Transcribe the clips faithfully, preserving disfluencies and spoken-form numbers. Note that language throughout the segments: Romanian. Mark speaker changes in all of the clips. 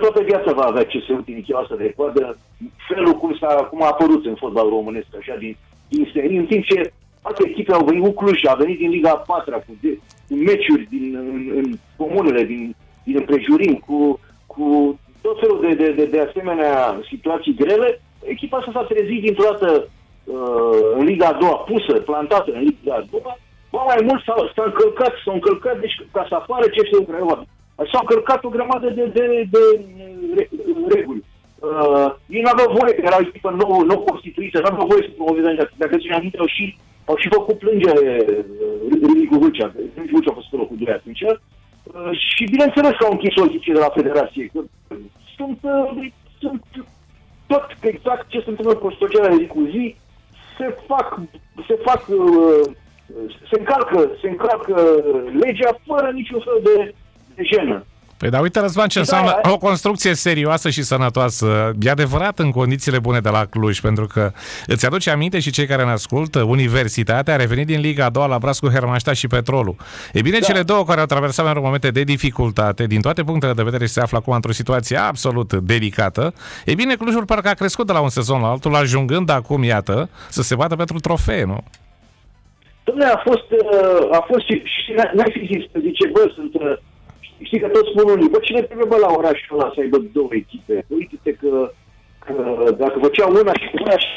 Speaker 1: toată viața va avea ce se uite în asta de coadă, felul cum, s-a, cum a apărut în fotbal românesc, așa, din, din serii, în timp ce alte echipe au venit cu Cluj, a venit din Liga a patra, cu, de, cu meciuri din, în, în comunele, din, din împrejurim, cu, cu tot felul de, de, de, de asemenea situații grele. Echipa asta s-a trezit dintr-o dată uh, în Liga a doua, pusă, plantată în Liga a doua, ba mai mult s-a, s-a încălcat, s-a încălcat, deci ca să apară ce este Craiova. S-au încălcat o grămadă de, de, de, de reguli. Uh, ei nu aveau voie, era o echipă nou, nou constituită, nu aveau voie să promoveze. Dacă ține aminte, au și, au și făcut plângere Rânicu Vâlcea. Rânicu Vâlcea a fost pe locul doi atunci. Uh, și bineînțeles că au închis o zi de la Federație. Sunt, uh, sunt tot exact ce se întâmplă cu asocierea de zi cu zi. Se fac, se fac, uh, se încalcă, se încalcă legea fără niciun fel de de jenă.
Speaker 2: Păi dar uite, Răzvan, ce înseamnă o construcție serioasă și sănătoasă. E adevărat în condițiile bune de la Cluj, pentru că îți aduce aminte și cei care ne ascultă, Universitatea a revenit din Liga a doua la braț cu Hermannstadt și Petrolul. E bine, da. Cele două care au traversat în momente de dificultate, din toate punctele de vedere, se află acum într-o situație absolut delicată. E bine, Clujul parcă a crescut de la un sezon la altul, ajungând acum, iată, să se bată pentru trofee, nu?
Speaker 1: Dom'le, a fost, a fost și, și n-ai fi zis, zice, bă, sunt... Știi că toți spun unii, bă, cine trebuie bă, la orașul ăla să aibă două echipe? Uite-te că, că dacă făceau una și una și...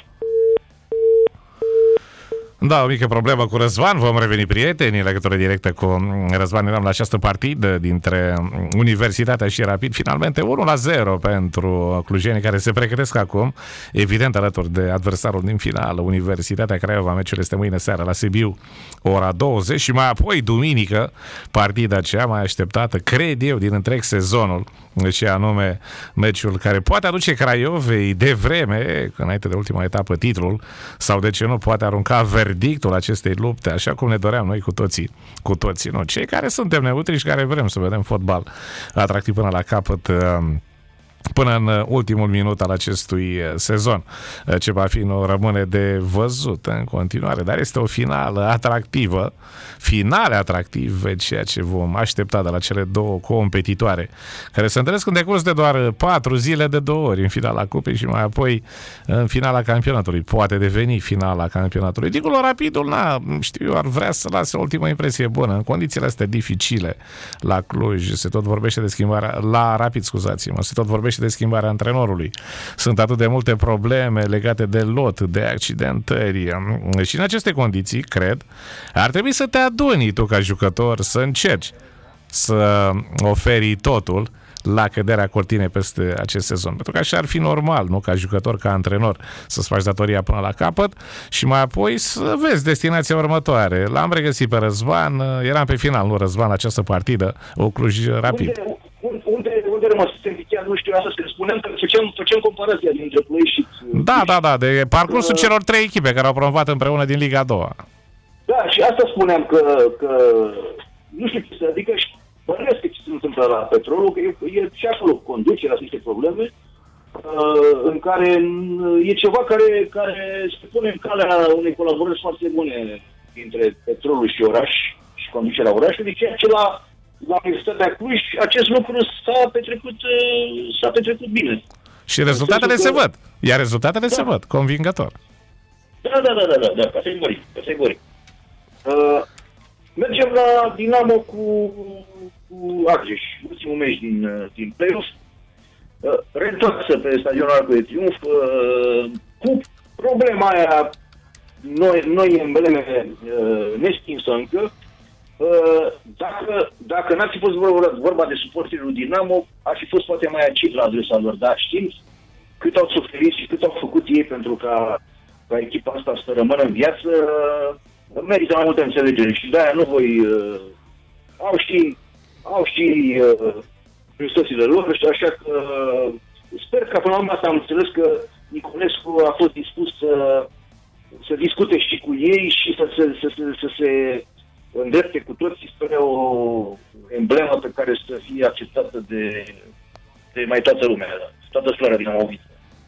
Speaker 2: Da, o mică problemă cu Răzvan, vom reveni prieteni, în legătură directă cu Răzvan, eram la această partidă dintre Universitatea și Rapid, finalmente unu la zero pentru clujenii care se pregătesc acum, evident alături de adversarul din finală, Universitatea Craiova. Meciul este mâine seară la Sibiu, ora douăzeci, și mai apoi duminică, partida cea mai așteptată, cred eu, din întreg sezonul, și anume meciul care poate aduce Craiovei de vreme, înainte de ultima etapă, titlul, sau de ce nu, poate arunca verdictul acestei lupte, așa cum ne doream noi cu toții, cu toții, nu? Cei care suntem neutri și care vrem să vedem fotbal atractiv până la capăt, până în ultimul minut al acestui sezon. Ce va fi nu rămâne de văzut în continuare, dar este o finală atractivă, finale atractive, ceea ce vom aștepta de la cele două competitoare, care se întâlnesc în decurs de doar patru zile de două ori, în finala cupei și mai apoi în finala campionatului. Poate deveni finala campionatului. Dincolo, Rapidul, na, știu eu, ar vrea să lase o ultimă impresie bună în condițiile astea dificile la Cluj. Se tot vorbește de schimbarea, la Rapid, scuzați-mă, se tot vorbește de schimbarea antrenorului. Sunt atât de multe probleme legate de lot, de accidentări. Și în aceste condiții, cred, ar trebui să te aduni tu ca jucător, să încerci să oferi totul la căderea cortinei peste acest sezon. Pentru că așa ar fi normal, nu? Ca jucător, ca antrenor, să-ți faci datoria până la capăt și mai apoi să vezi destinația următoare. L-am regăsit pe Răzvan, eram pe final, nu Răzvan, la această partidă, o Cluj Rapid.
Speaker 1: Unde, unde, unde rămăsesem, chiar nu știu asta, să spunem că făceam, făceam comparația dintre Play și...
Speaker 2: Da, da, da, de parcursul uh, celor trei echipe care au promovat împreună din Liga a doua.
Speaker 1: Da, și asta spuneam că, că nu știu ce să, adică bănuiesc că ce se întâmplă la Petrolul, că e, e și acolo conducerea, sunt niște probleme, uh, în care e ceva care, care se pune în calea unei colaborări foarte bune dintre Petrolul și oraș și conducerea orașului, ceea ce la, la Universitatea Cluj acest lucru s-a petrecut, s-a petrecut bine.
Speaker 2: Și rezultatele că... se văd, iar rezultatele da. se văd, convingător.
Speaker 1: Da, da, da, da, da, da, categoric, categoric. Uh, mergem la Dinamo cu, cu Argeș, ultimul meci din, din play-off, uh, reîntoarsă pe stadionul Arcul de Triunf, uh, cu problema aia, noi, noi embleme uh, nestinsă încă. Uh, dacă, dacă n-ar fi fost vorba, vorba de suporterii lui Dinamo, ar fi fost poate mai acid la adresa lor, dar știți cât au suferit și cât au făcut ei pentru ca, ca echipa asta să rămână în viață, uh, merită mai multă înțelegere și de-aia nu voi... Uh, au și, au și uh, justățile lor, așa că uh, sper că până la urmă am înțeles că Niculescu a fost dispus să, să discute și cu ei și să, să, să, să, să se îndrepte cu toții spre o emblemă pe care să fie acceptată de, de mai toată lumea, toată floarea din Amoviță.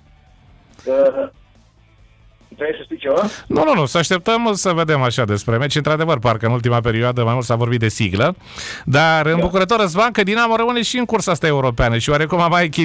Speaker 1: Uh, Vrei să spui ceva?
Speaker 2: Nu, nu, nu, să așteptăm să vedem așa despre meci. Într-adevăr, parcă în ultima perioadă mai mult s-a vorbit de siglă, dar da. Îmbucurător, Răzvan, că Dinamo rămâne și în cursa asta europeană și oarecum a mai echilibrat